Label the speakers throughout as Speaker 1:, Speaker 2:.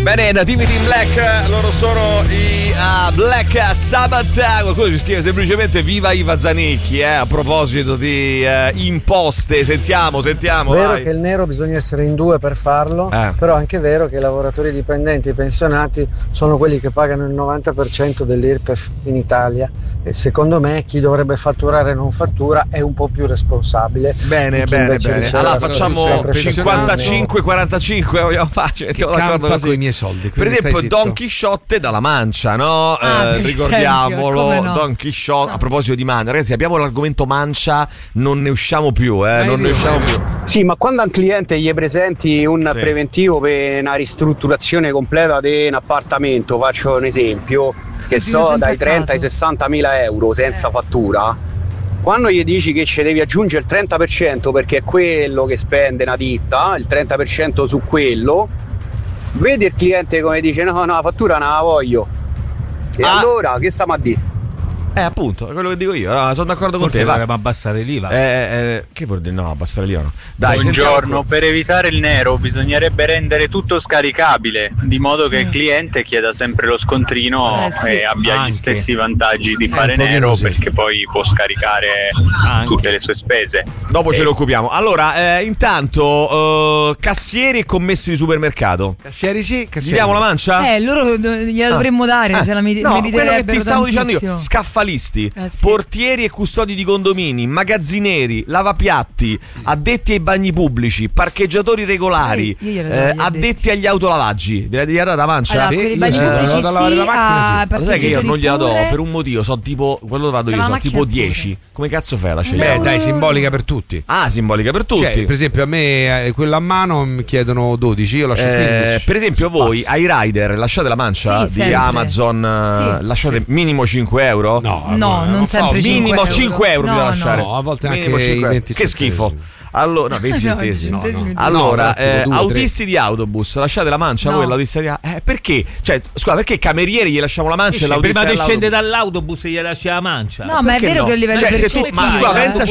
Speaker 1: Bene, nativi in Black, loro sono i Black Sabbath. Qualcuno ci scrive semplicemente viva Iva Zanicchi, a proposito di imposte. Sentiamo.
Speaker 2: È vero
Speaker 1: vai.
Speaker 2: che il nero bisogna essere in due per farlo, però è anche vero che i lavoratori dipendenti e i pensionati sono quelli che pagano il 90% dell'IRPEF in Italia, e secondo me chi dovrebbe fatturare e non fattura è un po' più responsabile.
Speaker 1: Bene. Allora facciamo 55-45, vogliamo facile, mettiamo d'accordo così.
Speaker 3: Con i miei soldi.
Speaker 1: Per esempio Don Chisciotte dalla Mancia, no? Ricordiamolo,
Speaker 4: esempio, no?
Speaker 1: Don Chisciotte. A proposito di Mancia, ragazzi, abbiamo l'argomento Mancia, non ne usciamo più, non ne usciamo più.
Speaker 5: Sì, ma quando a un cliente gli presenti un preventivo per una ristrutturazione completa di un appartamento, faccio un esempio, che so, dai 30 ai 60 mila euro senza fattura, quando gli dici che ci devi aggiungere il 30% perché è quello che spende una ditta, il 30% su quello, vedi il cliente come dice no, la fattura non la voglio. E allora che stiamo a dire?
Speaker 1: Appunto, è quello che dico io. Sono d'accordo con te.
Speaker 6: Dovremmo abbassare l'IVA.
Speaker 1: Che vuol dire? No, abbassare l'IVA no. Dai,
Speaker 7: buongiorno, per evitare il nero bisognerebbe rendere tutto scaricabile, di modo che il cliente chieda sempre lo scontrino e abbia gli stessi vantaggi di fare nero, perché poi può scaricare tutte le sue spese.
Speaker 1: Dopo ce ne occupiamo. Allora, intanto cassieri e commessi di supermercato.
Speaker 3: Cassieri sì,
Speaker 1: Gli diamo la mancia?
Speaker 4: Loro gliela dovremmo dare, se la
Speaker 1: no, quello che ti stavo dicendo io.
Speaker 4: tantissimo.
Speaker 1: Scaffalisti, portieri e custodi di condomini, magazzinieri, lavapiatti, addetti ai bagni pubblici, parcheggiatori regolari, addetti agli autolavaggi. Ve la devi dare la mancia?
Speaker 4: Allora, per i bagni pubblici
Speaker 1: Lo sai che io non gliela do per un motivo, so tipo, quello vado io, so tipo 10. Come cazzo fai la scegliere?
Speaker 3: Beh, dai, simbolica per tutti.
Speaker 1: Simbolica per tutti.
Speaker 3: Cioè, per esempio a me quello a mano mi chiedono 12, io lascio 15.
Speaker 1: Per esempio voi ai rider lasciate la mancia di
Speaker 4: sempre.
Speaker 1: Amazon, lasciate minimo 5 euro?
Speaker 4: No, non sempre 5
Speaker 1: minimo
Speaker 4: euro.
Speaker 1: 5 euro bisogna lasciare.
Speaker 3: No, a volte
Speaker 1: minimo
Speaker 3: anche
Speaker 1: 5
Speaker 3: 20
Speaker 1: Che schifo. Allora, no, 20 centesimi.
Speaker 4: No.
Speaker 1: Allora,
Speaker 3: due,
Speaker 1: autisti di autobus, lasciate la mancia voi l'autista di perché? Cioè, scusa, perché camerieri gli lasciamo la mancia e l'autista
Speaker 6: prima di scendere dall'autobus gli lascia la mancia?
Speaker 4: No, ma è vero che a livello percettivo.
Speaker 1: Ma scusa,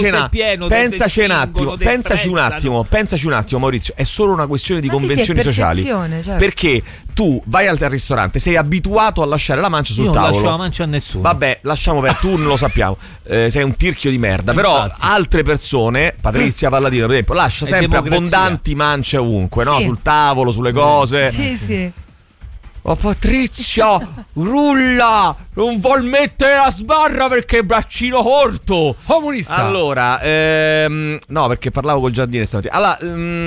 Speaker 1: pensaci un attimo, Maurizio, è solo una questione di convenzioni sociali.
Speaker 4: Certo.
Speaker 1: Perché tu vai al ristorante, sei abituato a lasciare la mancia sul tavolo.
Speaker 6: Non lascio la mancia a nessuno.
Speaker 1: Vabbè, lasciamo per tu non lo sappiamo. Sei un tirchio di merda. Però altre persone, Patrizia Palladino per esempio, lascia sempre abbondanti mance ovunque, no? Sul tavolo, sulle cose.
Speaker 4: Sì.
Speaker 1: Oh Patrizia, rulla, non vuol mettere la sbarra perché è braccino corto.
Speaker 3: Comunista.
Speaker 1: Allora, no, perché parlavo col Giardine stamattina. Allora,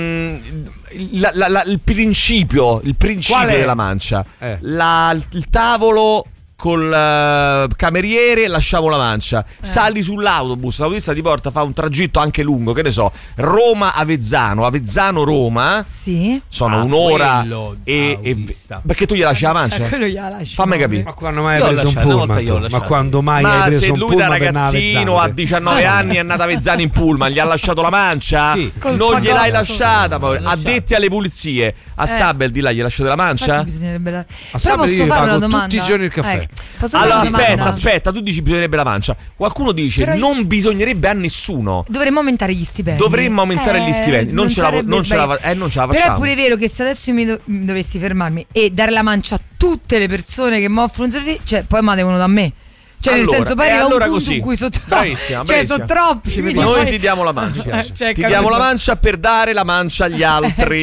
Speaker 1: il principio della mancia, il tavolo col cameriere, lasciamo la mancia, sali sull'autobus, l'autista ti porta, fa un tragitto anche lungo, che ne so, Roma-Avezzano, Avezzano-Roma, sono un'ora perché tu gli lasci la mancia? Fammi capire.
Speaker 3: Ma quando mai hai preso un pullman? Ma quando mai hai preso un pullman?
Speaker 1: Ma se lui da ragazzino a 19 anni è andato a Avezzano in pullman, gli ha lasciato la mancia?
Speaker 3: Sì.
Speaker 1: Non gliel'hai lasciata. Addetti alle pulizie, a Sabel di là gli lasciate la mancia?
Speaker 4: Però
Speaker 3: Sabel
Speaker 4: posso fare una domanda?
Speaker 3: tutti i giorni il caffè.
Speaker 1: Allora aspetta, tu dici bisognerebbe la mancia. Qualcuno dice però non bisognerebbe a nessuno.
Speaker 4: Dovremmo aumentare gli stipendi.
Speaker 1: Dovremmo aumentare gli stipendi. Non ce la facciamo.
Speaker 4: Però è pure vero che se adesso io dovessi fermarmi e dare la mancia a tutte le persone che mi offrono un servizio, cioè poi me la devono da me. Cioè
Speaker 1: allora,
Speaker 4: nel senso poi arriva un punto
Speaker 1: così.
Speaker 4: in cui sono
Speaker 1: bravissima.
Speaker 4: Cioè sono troppi.
Speaker 1: Noi ti diamo la mancia. Ti diamo la mancia per dare la mancia agli altri.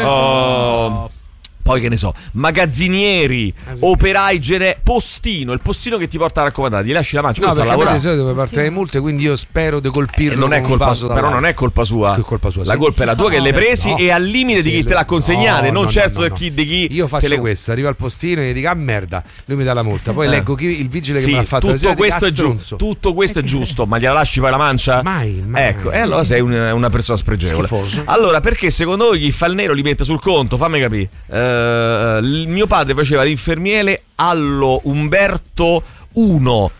Speaker 1: Poi che ne so, magazzinieri, operai, postino, il postino che ti porta a raccomandare, gli lasci la mancia.
Speaker 3: No, perché a me di solito deve partire le multe, quindi io spero di colpirlo.
Speaker 1: Non è colpa sua, però non è colpa sua. La colpa è la tua che le presi e al limite di chi te l'ha consegnate, non certo di chi.
Speaker 3: Io faccio questo, arrivo al postino e gli dico merda, lui mi dà la multa, poi leggo il vigile che me l'ha fatto.
Speaker 1: Tutto questo è giusto. Tutto questo è giusto, ma gliela lasci poi la mancia?
Speaker 3: Mai.
Speaker 1: Ecco, e allora sei una persona spregevole.
Speaker 3: Schifoso.
Speaker 1: Allora, perché secondo voi chi fa il nero li mette sul conto? Fammi capire. Il mio padre faceva l'infermiere allo Umberto I.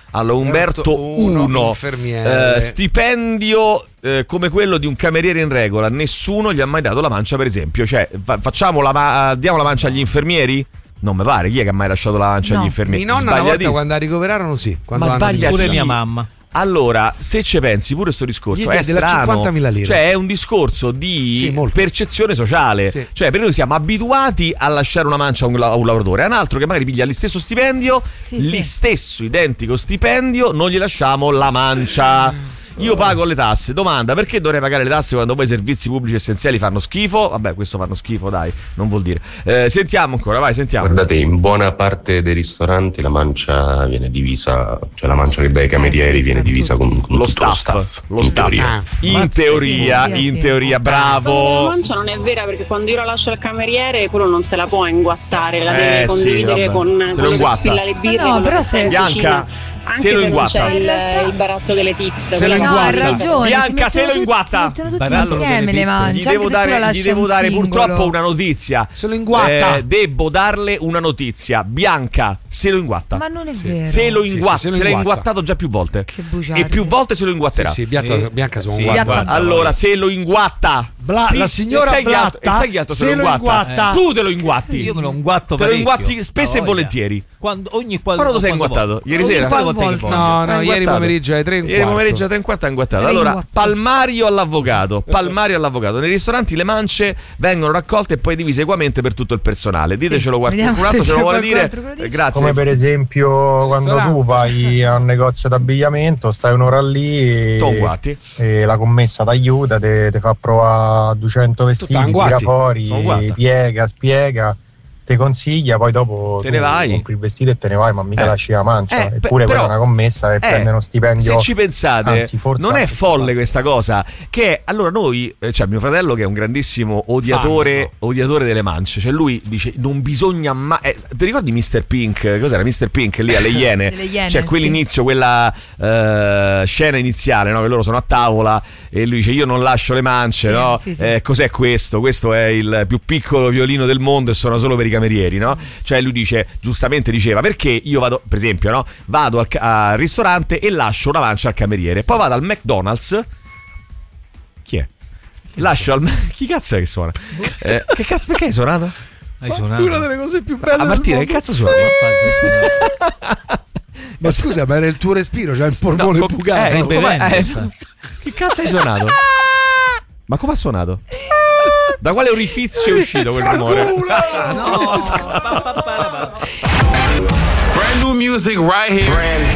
Speaker 1: Stipendio come quello di un cameriere in regola. Nessuno gli ha mai dato la mancia, per esempio. Cioè, diamo la mancia agli infermieri? Non mi pare, chi è che ha mai lasciato la mancia agli infermieri?
Speaker 3: Mia nonna una volta quando la ricoverarono sì.
Speaker 1: Ma sbaglia
Speaker 6: pure mia mamma.
Speaker 1: Allora, se ci pensi, pure sto discorso è strano.
Speaker 3: 50.000 lire.
Speaker 1: Cioè, è un discorso di percezione sociale. Sì. Cioè, per noi siamo abituati a lasciare una mancia a un lavoratore. A un altro che magari piglia lo stesso stipendio, stesso identico stipendio, non gli lasciamo la mancia. Io pago le tasse. Domanda: perché dovrei pagare le tasse quando poi i servizi pubblici essenziali fanno schifo? Vabbè, questo fanno schifo, dai, non vuol dire. Sentiamo ancora, vai, sentiamo.
Speaker 8: Guardate, in buona parte dei ristoranti la mancia viene divisa, cioè la mancia che dai ai camerieri viene divisa con
Speaker 1: lo staff. In teoria, bravo.
Speaker 9: La mancia non è vera, perché quando io la lascio al cameriere, quello non se la può inguattare, la deve condividere con quello che spilla le birre.
Speaker 4: No, però se
Speaker 1: Bianca,
Speaker 9: anche
Speaker 1: se lo
Speaker 9: se non
Speaker 1: inguatta,
Speaker 9: c'è il baratto delle tips.
Speaker 1: Se lo inguatta.
Speaker 4: No, ha ragione.
Speaker 1: Bianca, se lo inguatta,
Speaker 4: si mettono tutti insieme le mance.
Speaker 1: Gli devo dare purtroppo una notizia.
Speaker 3: Se lo inguatta,
Speaker 1: devo darle una notizia. Bianca, se lo inguatta.
Speaker 4: Ma non è vero.
Speaker 1: Se lo inguatta, se l'ha inguattato già più volte.
Speaker 4: Che bugiardi.
Speaker 1: E più volte se lo inguatterà.
Speaker 3: Sì, Bianca sono guatta.
Speaker 1: Allora, se lo inguatta,
Speaker 3: la signora Blatta,
Speaker 1: sai chi altro se lo inguatta? Tu te lo inguatti.
Speaker 6: Io me lo inguatto
Speaker 1: te
Speaker 6: parecchio.
Speaker 1: lo inguatti spesso e volentieri.
Speaker 6: Ogni
Speaker 1: quando ti sei inguattato? Ieri sera?
Speaker 3: No, ieri pomeriggio alle 3:15.
Speaker 1: Ieri pomeriggio alle 3:15 è inguattato. Allora, palmario all'avvocato. Nei ristoranti le mance vengono raccolte e poi divise equamente per tutto il personale. Ditecelo qualcun altro se lo vuole dire. Grazie.
Speaker 10: Come per esempio quando tu vai a un negozio d'abbigliamento, stai un'ora lì e la commessa ti aiuta, ti fa provare 200 vestiti, tira fuori, piega, spiega, ti consiglia, poi dopo
Speaker 1: te ne vai,
Speaker 10: compri il vestito e te ne vai, ma mica lasci la mancia. Eppure poi è una commessa e prende uno stipendio.
Speaker 1: Se ci pensate, anzi, forse non è folle questa cosa. Che allora noi, cioè mio fratello che è un grandissimo odiatore delle mance, cioè lui dice non bisogna mai. Ti ricordi Mr. Pink? Cos'era Mr. Pink lì alle Iene? Cioè quell'inizio, quella scena iniziale, no? Che loro sono a tavola e lui dice io non lascio le mance, no? Sì. Cos'è questo? Questo è il più piccolo violino del mondo e sono solo per i camerieri, no? Cioè lui giustamente diceva perché io vado, per esempio, no? Vado al ristorante e lascio una mancia al cameriere, poi vado al McDonald's. Chi è? Lascio al chi cazzo è che suona? Che cazzo, perché hai suonato?
Speaker 6: Hai suonato
Speaker 3: una delle cose più belle.
Speaker 1: Martina, che cazzo suona?
Speaker 3: Ma scusa, ma era il tuo respiro, cioè il polmone bucato.
Speaker 1: Che cazzo hai suonato? Ma come ha suonato? Da quale orifizio è uscito quel rumore?
Speaker 6: No.
Speaker 11: Brand new music right here.